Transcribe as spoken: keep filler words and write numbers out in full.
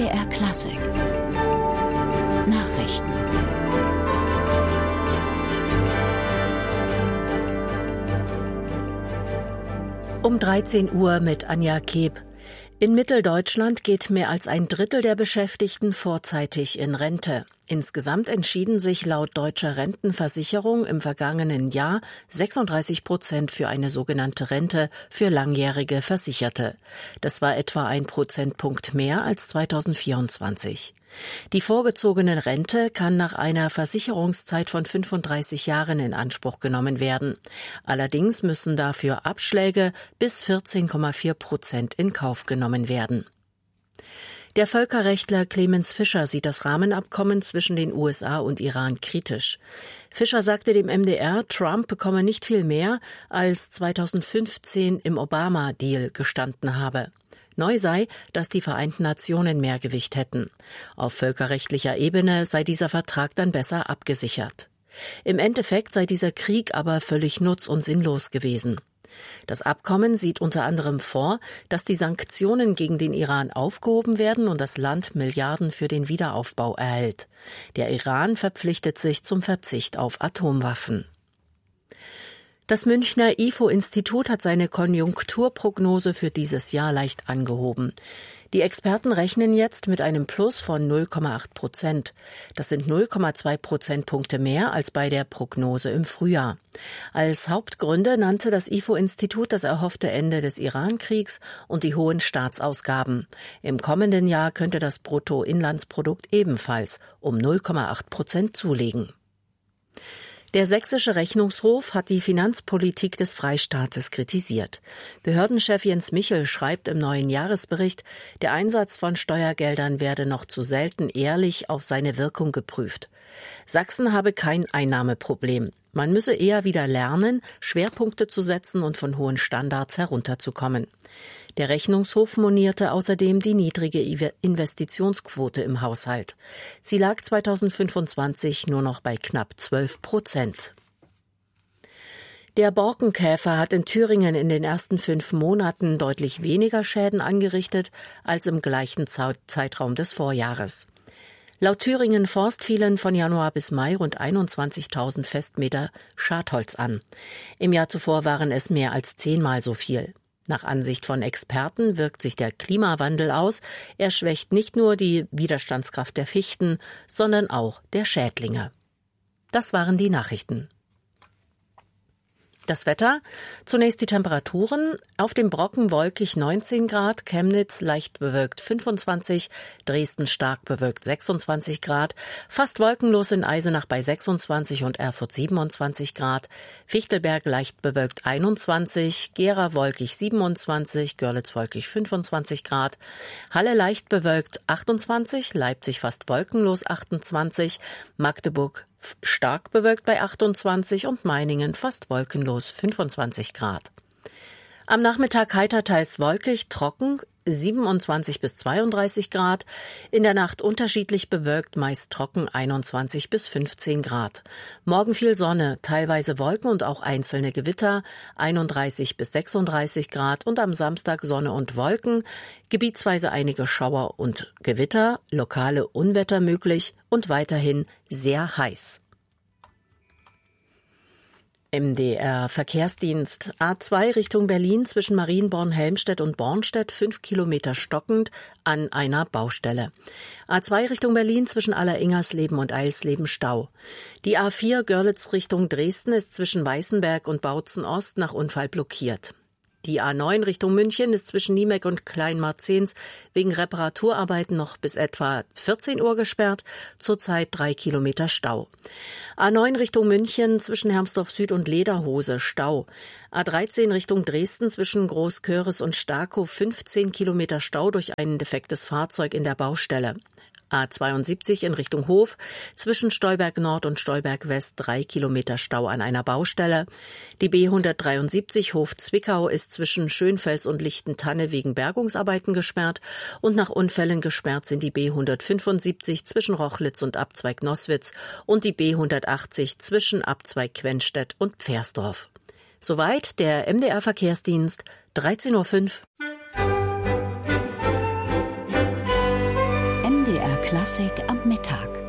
D R Klassik Nachrichten. Um dreizehn Uhr mit Anja Keb. In Mitteldeutschland geht mehr als ein Drittel der Beschäftigten vorzeitig in Rente. Insgesamt entschieden sich laut Deutscher Rentenversicherung im vergangenen Jahr sechsunddreißig Prozent für eine sogenannte Rente für langjährige Versicherte. Das war etwa ein Prozentpunkt mehr als zweitausendvierundzwanzig. Die vorgezogene Rente kann nach einer Versicherungszeit von fünfunddreißig Jahren in Anspruch genommen werden. Allerdings müssen dafür Abschläge bis vierzehn Komma vier Prozent in Kauf genommen werden. Der Völkerrechtler Clemens Fischer sieht das Rahmenabkommen zwischen den U S A und Iran kritisch. Fischer sagte dem M D R, Trump bekomme nicht viel mehr, als zweitausendfünfzehn im Obama-Deal gestanden habe. Neu sei, dass die Vereinten Nationen mehr Gewicht hätten. Auf völkerrechtlicher Ebene sei dieser Vertrag dann besser abgesichert. Im Endeffekt sei dieser Krieg aber völlig nutz- und sinnlos gewesen. Das Abkommen sieht unter anderem vor, dass die Sanktionen gegen den Iran aufgehoben werden und das Land Milliarden für den Wiederaufbau erhält. Der Iran verpflichtet sich zum Verzicht auf Atomwaffen. Das Münchner I F O-Institut hat seine Konjunkturprognose für dieses Jahr leicht angehoben. Die Experten rechnen jetzt mit einem Plus von null Komma acht Prozent. Das sind null Komma zwei Prozentpunkte mehr als bei der Prognose im Frühjahr. Als Hauptgründe nannte das I F O-Institut das erhoffte Ende des Iran-Kriegs und die hohen Staatsausgaben. Im kommenden Jahr könnte das Bruttoinlandsprodukt ebenfalls um null Komma acht Prozent zulegen. Der sächsische Rechnungshof hat die Finanzpolitik des Freistaates kritisiert. Behördenchef Jens Michel schreibt im neuen Jahresbericht, der Einsatz von Steuergeldern werde noch zu selten ehrlich auf seine Wirkung geprüft. Sachsen habe kein Einnahmeproblem. Man müsse eher wieder lernen, Schwerpunkte zu setzen und von hohen Standards herunterzukommen. Der Rechnungshof monierte außerdem die niedrige Investitionsquote im Haushalt. Sie lag zweitausendfünfundzwanzig nur noch bei knapp zwölf Prozent. Der Borkenkäfer hat in Thüringen in den ersten fünf Monaten deutlich weniger Schäden angerichtet als im gleichen Zeitraum des Vorjahres. Laut Thüringen Forst fielen von Januar bis Mai rund einundzwanzigtausend Festmeter Schadholz an. Im Jahr zuvor waren es mehr als zehnmal so viel. Nach Ansicht von Experten wirkt sich der Klimawandel aus. Er schwächt nicht nur die Widerstandskraft der Fichten, sondern auch der Schädlinge. Das waren die Nachrichten. Das Wetter. Zunächst die Temperaturen. Auf dem Brocken wolkig neunzehn Grad, Chemnitz leicht bewölkt fünfundzwanzig, Dresden stark bewölkt sechsundzwanzig Grad, fast wolkenlos in Eisenach bei sechsundzwanzig und Erfurt siebenundzwanzig Grad, Fichtelberg leicht bewölkt einundzwanzig, Gera wolkig siebenundzwanzig, Görlitz wolkig fünfundzwanzig Grad, Halle leicht bewölkt achtundzwanzig, Leipzig fast wolkenlos achtundzwanzig, Magdeburg stark bewölkt bei achtundzwanzig und Meiningen fast wolkenlos fünfundzwanzig Grad. Am Nachmittag heiter teils wolkig, trocken, siebenundzwanzig bis zweiunddreißig Grad. In der Nacht unterschiedlich bewölkt, meist trocken, einundzwanzig bis fünfzehn Grad. Morgen viel Sonne, teilweise Wolken und auch einzelne Gewitter, einunddreißig bis sechsunddreißig Grad und am Samstag Sonne und Wolken, gebietsweise einige Schauer und Gewitter, lokale Unwetter möglich und weiterhin sehr heiß. M D R Verkehrsdienst. A zwei Richtung Berlin zwischen Marienborn-Helmstedt und Bornstedt fünf Kilometer stockend an einer Baustelle. A zwei Richtung Berlin zwischen Alleringersleben und Eilsleben Stau. Die A vier Görlitz Richtung Dresden ist zwischen Weißenberg und Bautzen Ost nach Unfall blockiert. Die A neun Richtung München ist zwischen Niemeck und Kleinmarzens wegen Reparaturarbeiten noch bis etwa vierzehn Uhr gesperrt, zurzeit drei Kilometer Stau. A neun Richtung München zwischen Hermsdorf Süd und Lederhose Stau. A dreizehn Richtung Dresden zwischen Großköris und Starkow fünfzehn Kilometer Stau durch ein defektes Fahrzeug in der Baustelle. A zweiundsiebzig in Richtung Hof, zwischen Stolberg Nord und Stolberg West drei Kilometer Stau an einer Baustelle. Die B hundertdreiundsiebzig Hof Zwickau ist zwischen Schönfels und Lichtentanne wegen Bergungsarbeiten gesperrt und nach Unfällen gesperrt sind die B hundertfünfundsiebzig zwischen Rochlitz und Abzweig Noswitz und die B hundertachtzig zwischen Abzweig Quenstedt und Pfersdorf. Soweit der M D R Verkehrsdienst, dreizehn Uhr fünf. Klassik am Mittag.